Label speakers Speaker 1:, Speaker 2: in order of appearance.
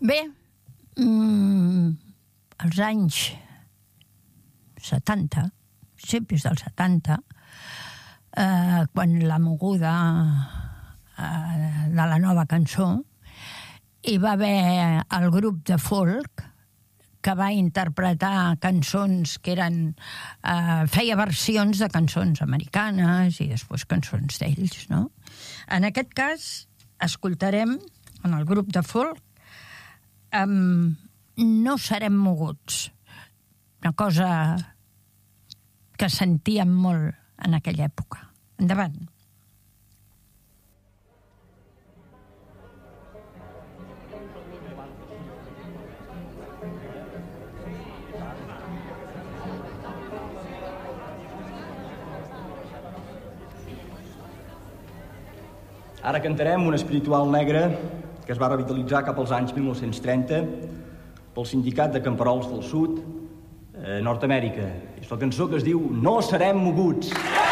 Speaker 1: Bé, als anys 70, principis dels 70, quan la moguda de la nova cançó, hi va haver el grup de folk que va interpretar cançons que eren... feia versions de cançons americanes i després cançons d'ells, no? En aquest cas, escoltarem, en el grup de folk, No serem moguts, una cosa que sentíem molt en aquella època. Endavant.
Speaker 2: Ara cantarem un espiritual negre que es va revitalitzar cap als anys 1930 pel sindicat de camperols del sud a Nord-Amèrica. És la cançó que es diu No serem moguts.